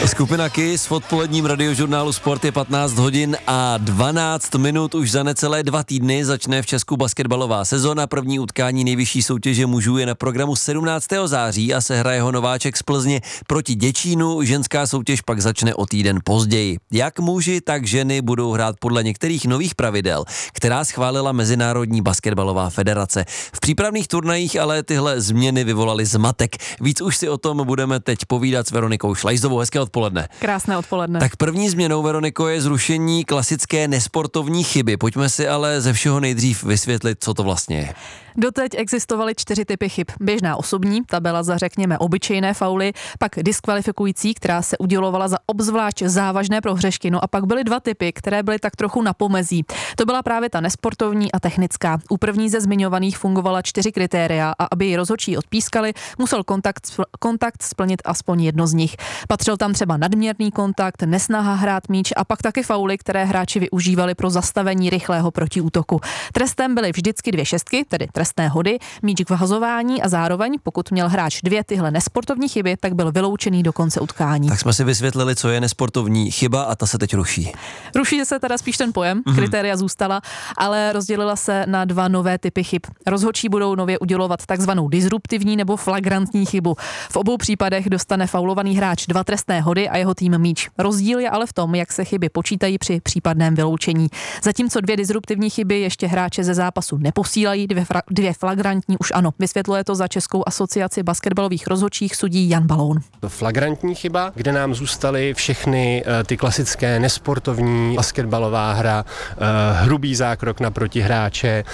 Skupina KISS v odpoledním radiožurnálu Sport je 15 hodin a 12 minut. Už za necelé 2 týdny začne v Česku basketbalová sezona. První utkání nejvyšší soutěže mužů je na programu 17. září a se hraje ho nováček z Plzně proti Děčínu. Ženská soutěž pak začne o týden později. Jak muži, tak ženy budou hrát podle některých nových pravidel, která schválila Mezinárodní basketbalová federace. V přípravných turnajích ale tyhle změny vyvolaly zmatek. Víc už si o tom budeme teď povídat s Veronikou Šlajzovou. Hezké odpoledne. Krásné odpoledne. Tak první změnou, Veroniko, je zrušení klasické nesportovní chyby. Pojďme si ale ze všeho nejdřív vysvětlit, co to vlastně je. Doteď existovaly 4 typy chyb. Běžná osobní, ta byla za řekněme obyčejné fauly, pak diskvalifikující, která se udělovala za obzvlášť závažné prohřešky, no a pak byly 2 typy, které byly tak trochu na pomezí. To byla právě ta nesportovní a technická. U první ze zmiňovaných fungovala 4 kritéria a aby ji rozhodčí odpískali, musel kontakt splnit aspoň jedno z nich. Patřil tam třeba nadměrný kontakt, nesnaha hrát míč a pak taky fauly, které hráči využívali pro zastavení rychlého protiútoku. Trestem byly vždycky 2 šestky, tedy trestné hody, míč k vhazování a zároveň, pokud měl hráč 2 tyhle nesportovní chyby, tak byl vyloučený do konce utkání. Tak jsme si vysvětlili, co je nesportovní chyba a ta se teď ruší. Ruší se teda spíš ten pojem, kritéria zůstala, ale rozdělila se na 2 nové typy chyb. Rozhodčí budou nově udělovat takzvanou disruptivní nebo flagrantní chybu. V obou případech dostane faulovaný hráč 2 trestné hody a jeho tým míč. Rozdíl je ale v tom, jak se chyby počítají při případném vyloučení. Zatímco 2 disruptivní chyby ještě hráče ze zápasu neposílají, 2 flagrantní už ano. Vysvětluje to za Českou asociaci basketbalových rozhodčích sudí Jan Baloun. Flagrantní chyba, kde nám zůstaly všechny ty klasické nesportovní basketbalová hra, hrubý zákrok na protihráče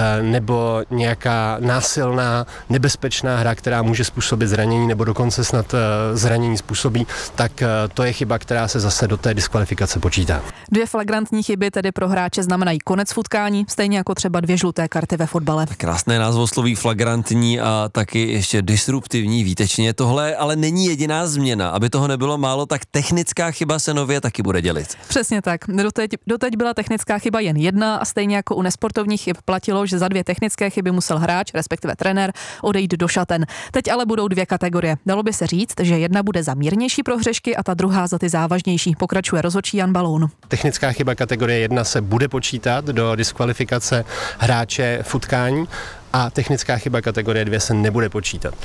nebo nějaká násilná, nebezpečná hra, která může způsobit zranění nebo dokonce snad zranění způsobí, tak to je chyba, která se zase do té diskvalifikace počítá. 2 flagrantní chyby tedy pro hráče znamenají konec v utkání, stejně jako třeba 2 žluté karty ve fotbale. Krásné názvosloví, flagrantní a taky ještě disruptivní výtečně. Tohle ale není jediná změna. Aby toho nebylo málo, tak technická chyba se nově taky bude dělit. Přesně tak. Doteď byla technická chyba jen 1 a stejně jako u nesportovních chyb platilo, že za 2 technické chyby musel hráč, respektive trenér, odejít do šaten. Teď ale budou 2 kategorie. Dalo by se říct, že jedna bude za mírnější prohřešky a ta druhá za ty závažnější. Pokračuje rozhodčí Jan Baloun. Technická chyba kategorie 1 se bude počítat do diskvalifikace hráče v utkání a technická chyba kategorie 2 se nebude počítat.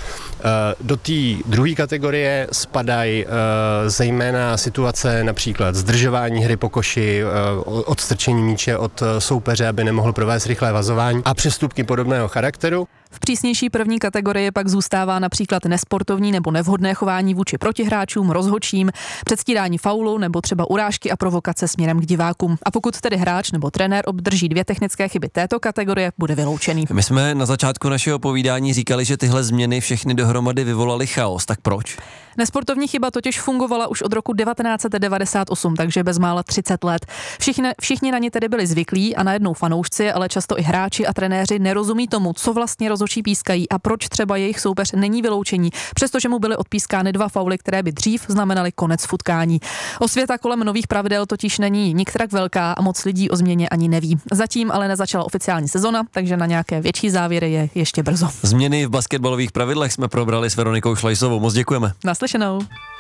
Do té druhé kategorie spadají zejména situace například zdržování hry po koši, odstrčení míče od soupeře, aby nemohl provést rychlé vazování a přestupky podobného charakteru. V přísnější první kategorii pak zůstává například nesportovní nebo nevhodné chování vůči protihráčům, rozhodčím, předstírání faulu nebo třeba urážky a provokace směrem k divákům. A pokud tedy hráč nebo trenér obdrží 2 technické chyby této kategorie, bude vyloučený. My jsme na začátku našeho povídání říkali, že tyhle změny všechny dohromady vyvolaly chaos. Tak proč? Nesportovní chyba totiž fungovala už od roku 1998, takže bezmála 30 let. Všichni na ně tedy byli zvyklí a najednou fanoušci, ale často i hráči a trenéři nerozumí tomu, co vlastně rozhodčí pískají a proč třeba jejich soupeř není vyloučení, přestože mu byly odpískány 2 fauly, které by dřív znamenaly konec v utkání. Osvěta kolem nových pravidel totiž není nikterak velká a moc lidí o změně ani neví. Zatím ale nezačala oficiální sezona, takže na nějaké větší závěry je ještě brzo. Změny v basketbalových pravidlech jsme probrali s Veronikou Šlajzovou. Moc děkujeme. Naslyšenou.